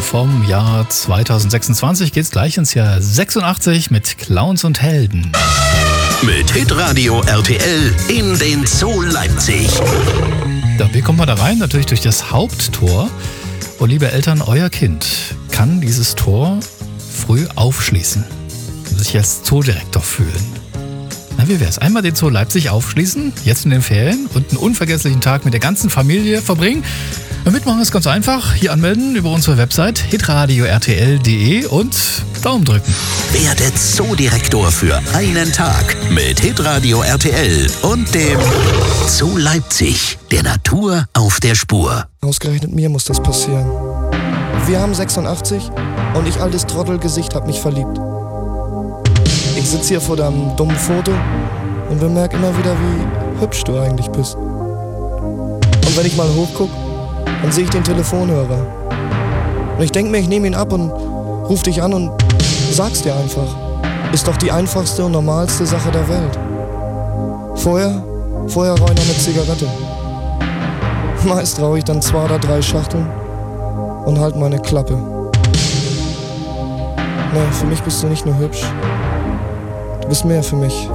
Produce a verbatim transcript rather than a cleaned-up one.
vom Jahr zweitausendsechsundzwanzig geht's gleich ins Jahr sechsundachtzig mit Clowns und Helden. Mit Hitradio R T L in den Zoo Leipzig. Ja, wie kommt man da rein? Natürlich durch das Haupttor. Und liebe Eltern, euer Kind kann dieses Tor früh aufschließen und sich als Zoodirektor fühlen. Na, wie wär's? Einmal den Zoo Leipzig aufschließen, jetzt in den Ferien und einen unvergesslichen Tag mit der ganzen Familie verbringen. Mitmachen ist ganz einfach. Hier anmelden über unsere Website hitradio r t l punkt d e und Daumen drücken. Werde Zoodirektor für einen Tag mit Hitradio R T L und dem Zoo Leipzig, der Natur auf der Spur. Ausgerechnet mir muss das passieren. Wir haben sechsundachtzig und ich, altes Trottelgesicht, hab mich verliebt. Ich sitze hier vor deinem dummen Foto und bemerke immer wieder, wie hübsch du eigentlich bist. Und wenn ich mal hochguck, dann sehe ich den Telefonhörer. Und ich denke mir, ich nehme ihn ab und ruf dich an und sag's dir einfach. Ist doch die einfachste und normalste Sache der Welt. Vorher, vorher rauche ich noch eine Zigarette. Meist rauche ich dann zwei oder drei Schachteln und halt meine Klappe. Nee, für mich bist du nicht nur hübsch. Du bist mehr für mich.